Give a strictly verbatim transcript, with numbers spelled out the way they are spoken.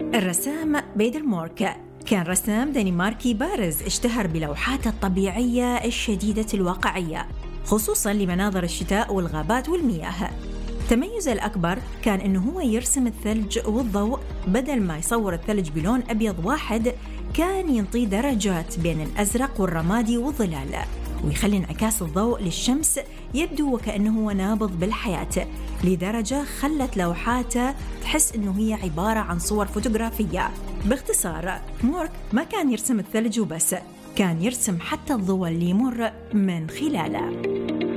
الرسام بيدر مورك كان رسام دنماركي بارز، اشتهر بلوحاته الطبيعية الشديدة الواقعية، خصوصاً لمناظر الشتاء والغابات والمياه. تميزه الأكبر كان إنه هو يرسم الثلج والضوء، بدل ما يصور الثلج بلون أبيض واحد كان ينطي درجات بين الأزرق والرمادي والظلال، ويخلي انعكاس الضوء للشمس يبدو وكأنه هو نابض بالحياة، لدرجة خلت لوحاته تحس إنه هي عبارة عن صور فوتوغرافية. باختصار، مورك ما كان يرسم الثلج وبس، كان يرسم حتى الضوء اللي يمر من خلاله.